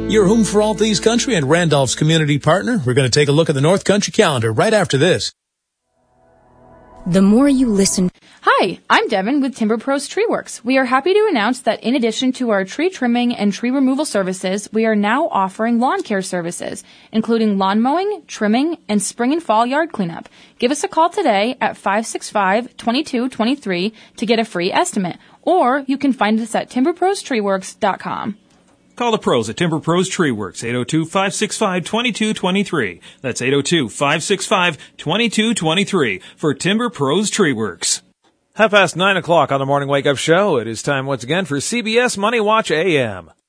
Your home for all things country and Randolph's community partner. We're going to take a look at the North Country calendar right after this. The more you listen. Hi, I'm Devin with Timber Pros Tree Works. We are happy to announce that in addition to our tree trimming and tree removal services, we are now offering lawn care services, including lawn mowing, trimming, and spring and fall yard cleanup. Give us a call today at 565-2223 to get a free estimate, or you can find us at timberprostreeworks.com. Call the pros at Timber Pros Tree Works, 802-565-2223. That's 802-565-2223 for Timber Pros Tree Works. 9:30 on the Morning Wake Up Show. It is time once again for CBS Money Watch AM.